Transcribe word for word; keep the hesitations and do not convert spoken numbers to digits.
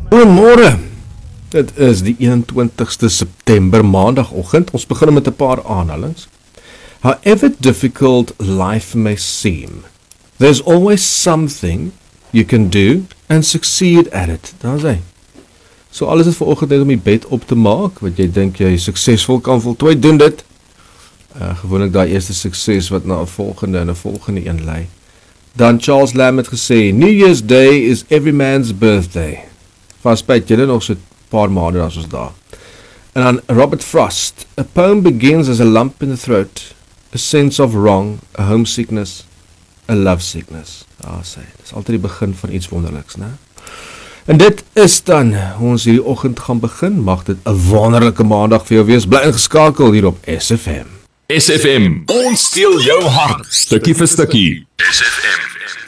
Goeiemôre. Dit is die eenentwintigste September, maandagoggend. Ons begin met 'n paar aanhalings. However difficult life may seem, there's always something you can do and succeed at it. Daar is hy. So alles is vanoggend net om die bed op te maak, wat jy dink jy suksesvol kan voltooi, doen dit. Uh, gewoonlik daai eerste sukses wat na 'n volgende en 'n volgende een lei. Dan Charles Lamb het gesê, New Year's Day is every man's birthday. Vasbyt julle nog so 'n paar maande as ons daar. En dan Robert Frost, a poem begins as a lump in the throat, a sense of wrong, a homesickness, a love sickness. Ah, sê, dit is altyd die begin van iets wonderliks, né? En dit is dan hoe ons hierdie oggend gaan begin. Mag dit 'n wonderlike maandag vir jou wees. Bly ingeskakel hier op S F M. S F M, ons steel jou hart, stukkie vir stukkie. S F M.